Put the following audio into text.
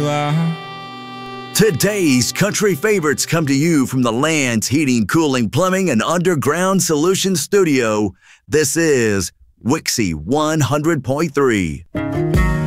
are. Today's country favorites come to you from the Land's Heating, Cooling, Plumbing, and Underground Solutions Studio. This is Wixie 100.3.